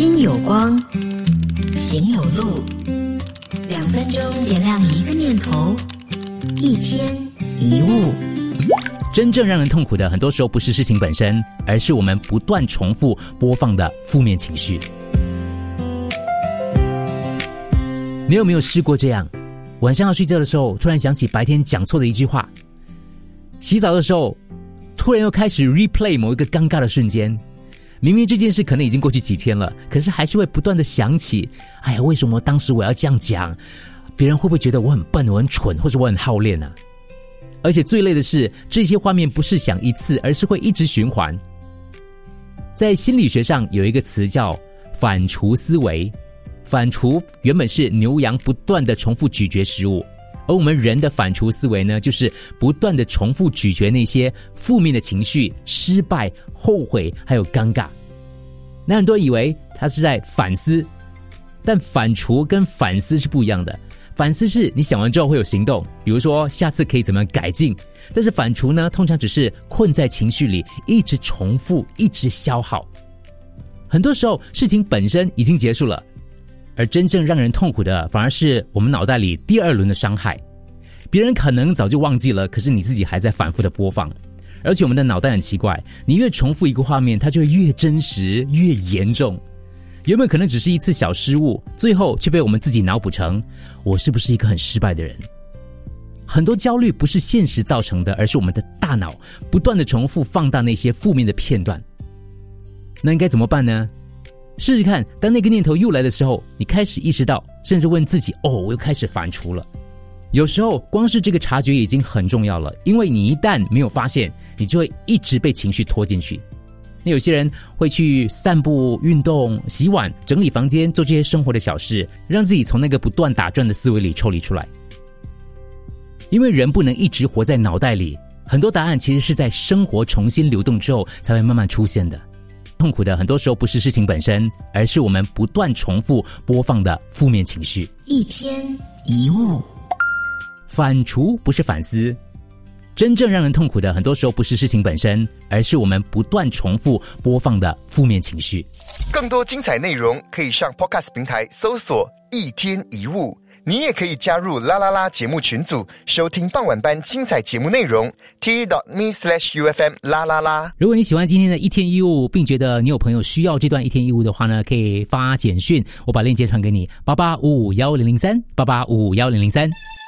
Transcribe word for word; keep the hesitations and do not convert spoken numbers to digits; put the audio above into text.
心有光，行有路，两分钟点亮一个念头，一天一物。 真正让人痛苦的，很多时候不是事情本身，而是我们不断重复播放的负面情绪。你有没有试过这样？晚上要睡觉的时候，突然想起白天讲错的一句话；洗澡的时候，突然又开始 replay 某一个尴尬的瞬间。明明这件事可能已经过去几天了，可是还是会不断的想起，哎呀，为什么当时我要这样讲？别人会不会觉得我很笨，我很蠢，或者我很好练啊？而且最累的是，这些画面不是想一次，而是会一直循环。在心理学上有一个词叫反刍思维，反刍原本是牛羊不断的重复咀嚼食物，而我们人的反刍思维呢，就是不断的重复咀嚼那些负面的情绪、失败、后悔还有尴尬。那很多人以为他是在反思，但反刍跟反思是不一样的。反思是你想完之后会有行动，比如说下次可以怎么样改进，但是反刍呢，通常只是困在情绪里，一直重复，一直消耗。很多时候事情本身已经结束了，而真正让人痛苦的反而是我们脑袋里第二轮的伤害。别人可能早就忘记了，可是你自己还在反复的播放。而且我们的脑袋很奇怪，你越重复一个画面，它就会越真实越严重。原本可能只是一次小失误，最后却被我们自己脑补成我是不是一个很失败的人。很多焦虑不是现实造成的，而是我们的大脑不断的重复放大那些负面的片段。那应该怎么办呢？试试看，当那个念头又来的时候，你开始意识到，甚至问自己，哦，我又开始反刍了。有时候光是这个察觉已经很重要了，因为你一旦没有发现，你就会一直被情绪拖进去。那有些人会去散步、运动、洗碗、整理房间，做这些生活的小事，让自己从那个不断打转的思维里抽离出来。因为人不能一直活在脑袋里，很多答案其实是在生活重新流动之后才会慢慢出现的。痛苦的很多时候不是事情本身，而是我们不断重复播放的负面情绪。 一天一物。 反刍不是反思，真正让人痛苦的很多时候不是事情本身，而是我们不断重复播放的负面情绪。 更多精彩内容可以上 Podcast 平台搜索一天一物，你也可以加入啦啦啦节目群组，收听傍晚班精彩节目内容 t.me slash ufm 啦啦啦。 如果你喜欢今天的一天一物，并觉得你有朋友需要这段一天一物的话呢，可以发简讯，我把链接传给你，八八五五一零零三 八八五五一零零三。